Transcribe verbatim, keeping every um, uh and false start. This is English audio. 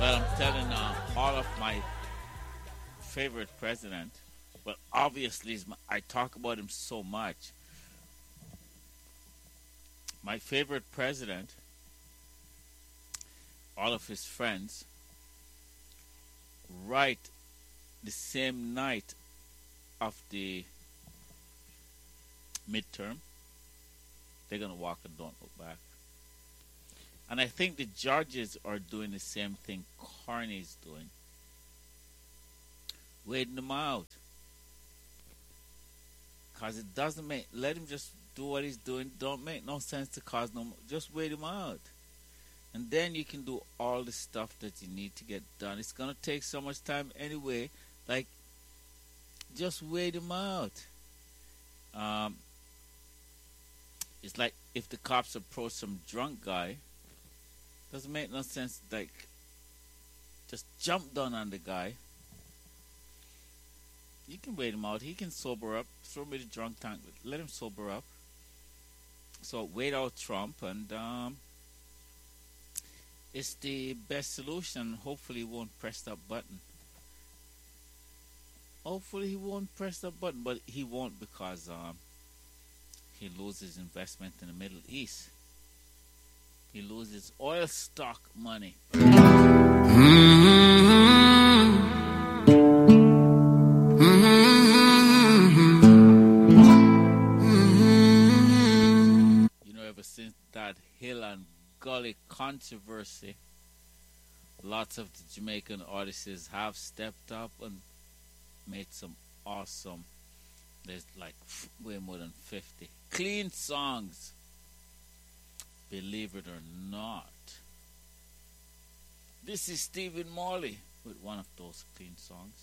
Well, I'm telling uh, all of my favorite president. Well, obviously, is my, I talk about him so much. My favorite president, all of his friends, right the same night of the midterm, they're gonna walk and don't look back. And I think the judges are doing the same thing Carney's doing, waiting them out. Cause it doesn't make let him just do what he's doing. Don't make no sense to cause no. Just wait him out, and then you can do all the stuff that you need to get done. It's gonna take so much time anyway. Like, just wait him out. Um, it's like if the cops approach some drunk guy, doesn't make no sense. Like, just jump down on the guy. You can wait him out. He can sober up. Throw me the drunk tank. Let him sober up. So wait out Trump, and um, it's the best solution. Hopefully, he won't press that button. Hopefully, he won't press that button, but he won't because um, he loses investment in the Middle East. He loses oil stock money. You know, ever since that Hill and Gully controversy, lots of the Jamaican artists have stepped up and made some awesome, there's like way more than fifty clean songs, believe it or not. This is Stephen Morley with one of those clean songs.